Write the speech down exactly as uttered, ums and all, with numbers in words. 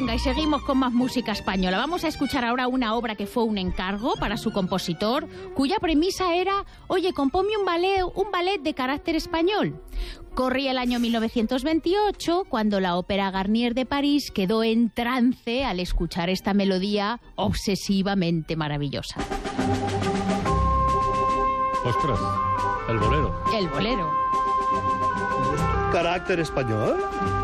Venga, y seguimos con más música española. Vamos a escuchar ahora una obra que fue un encargo para su compositor, cuya premisa era, oye, compónme un ballet, un ballet de carácter español. Corría el año mil novecientos veintiocho, cuando la Ópera Garnier de París quedó en trance al escuchar esta melodía obsesivamente maravillosa. ¡Ostras! El bolero. El bolero. ¿Carácter español?